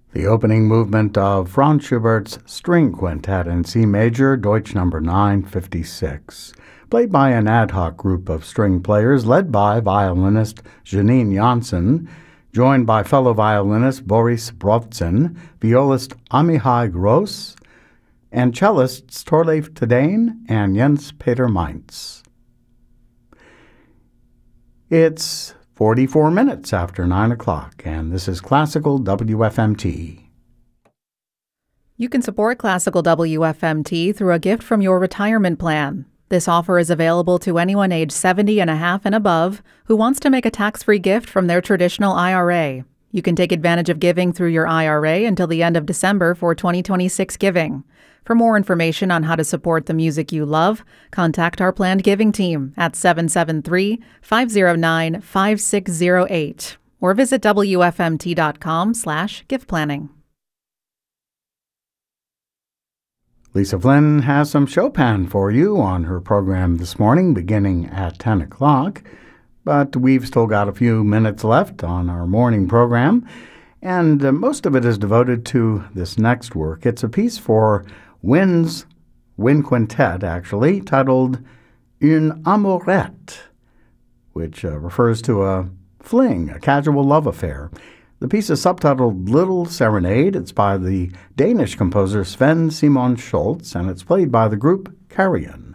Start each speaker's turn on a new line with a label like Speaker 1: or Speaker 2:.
Speaker 1: The opening movement of Franz Schubert's String Quintet in C Major, Deutsch number 956, played by an ad hoc group of string players led by violinist Janine Janssen, joined by fellow violinist Boris Brovtsin, violist Amihai Gross, and cellists Torleif Tadane and Jens Peter Meintz. It's 44 minutes after 9 o'clock, and this is Classical WFMT.
Speaker 2: You can support Classical WFMT through a gift from your retirement plan. This offer is available to anyone age 70 and a half and above who wants to make a tax-free gift from their traditional IRA. You can take advantage of giving through your IRA until the end of December for 2026 giving. For more information on how to support the music you love, contact our planned giving team at 773-509-5608 or visit wfmt.com/gift planning.
Speaker 1: Lisa Flynn has some Chopin for you on her program this morning, beginning at 10 o'clock. But we've still got a few minutes left on our morning program, and most of it is devoted to this next work. It's a piece for wind quintet, actually, titled Une Amourette, which refers to a fling, a casual love affair. The piece is subtitled Little Serenade. It's by the Danish composer Sven Simon Schultz, and it's played by the group Carrion.